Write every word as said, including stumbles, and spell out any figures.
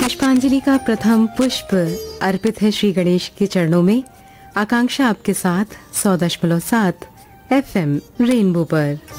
पुष्पांजलि का प्रथम पुष्प अर्पित है श्री गणेश के चरणों में। आकांक्षा आपके साथ सौ दशमलव सात एफ एम रेनबो पर।